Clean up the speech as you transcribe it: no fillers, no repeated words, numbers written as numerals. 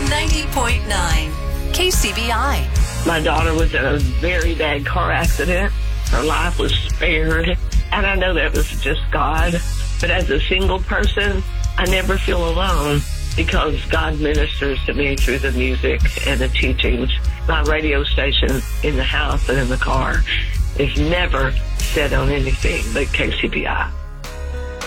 90.9 KCBI. My daughter was in a very bad car accident. Her life was spared. And I know that was just God. But as a single person, I never feel alone because God ministers to me through the music and the teachings. My radio station in the house and in the car is never set on anything but KCBI.